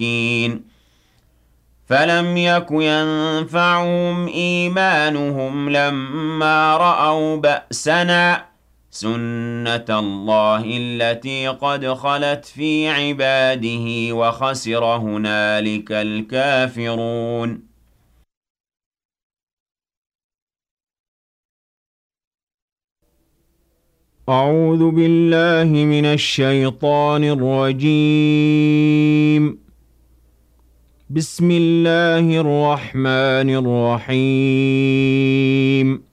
فلم يك ينفعهم إيمانهم لما رأوا بأسنا سنة الله التي قد خلت في عباده وخسر هنالك الكافرون. أعوذ بالله من الشيطان الرجيم. بسم الله الرحمن الرحيم.